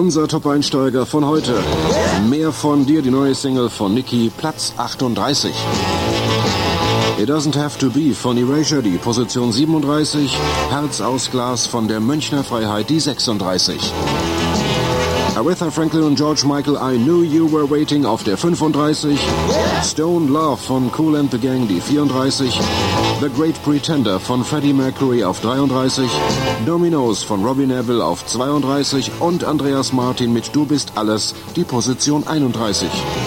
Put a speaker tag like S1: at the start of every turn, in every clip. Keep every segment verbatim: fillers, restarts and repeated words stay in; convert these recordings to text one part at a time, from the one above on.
S1: Unser Top-Einsteiger von heute. Mehr von dir, die neue Single von Nicki, Platz achtunddreißig. It Doesn't Have to Be von Erasure, die Position siebenunddreißig. Herz aus Glas von der Münchner Freiheit, die sechsunddreißig. Aretha Franklin und George Michael, I Knew You Were Waiting auf der fünfunddreißig. Stone Love von Kool and the Gang, die vierunddreißig. The Great Pretender von Freddie Mercury auf dreiunddreißig. Dominoes von Robbie Neville auf zweiunddreißig. Und Andreas Martin mit Du bist alles, die Position einunddreißig.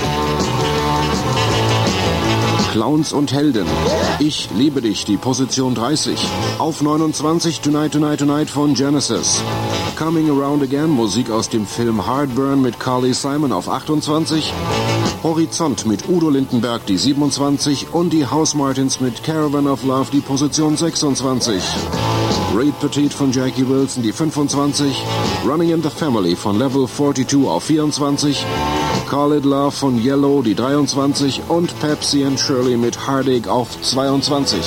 S1: Clowns und Helden. Ich liebe dich, die Position dreißig. Auf neunundzwanzig Tonight, Tonight, Tonight von Genesis. Coming Around Again, Musik aus dem Film Heartburn mit Carly Simon auf achtundzwanzig. Horizont mit Udo Lindenberg, die siebenundzwanzig. Und die House Martins mit Caravan of Love, die Position sechsundzwanzig. Reed Petit von Jackie Wilson, die fünfundzwanzig. Running in the Family von Level zweiundvierzig auf vierundzwanzig. Call It Love von Yellow, die dreiundzwanzig. Und Pepsi and Shirley mit Heartache auf zweiundzwanzig.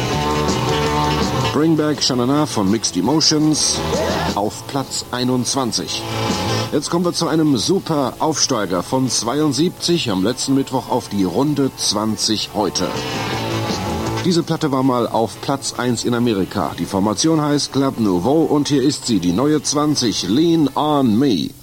S1: Bring Back Shanana von Mixed Emotions auf Platz einundzwanzig. Jetzt kommen wir zu einem super Aufsteiger von zweiundsiebzig am letzten Mittwoch auf die Runde zwanzig heute. Diese Platte war mal auf Platz eins in Amerika. Die Formation heißt Club Nouveau und hier ist sie, die neue zwanzig, Lean on Me.